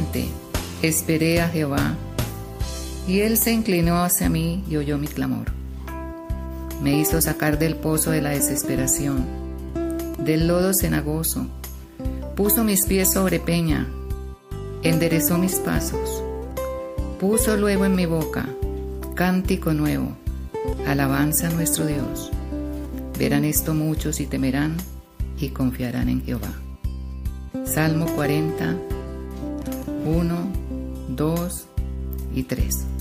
paciente esperé a Jehová, y Él se inclinó hacia mí y oyó mi clamor. Me hizo sacar del pozo de la desesperación, del lodo cenagoso, puso mis pies sobre peña, enderezó mis pasos, puso luego en mi boca cántico nuevo, alabanza a nuestro Dios. Verán esto muchos y temerán y confiarán en Jehová. Salmo 40, 1, 2 y 3.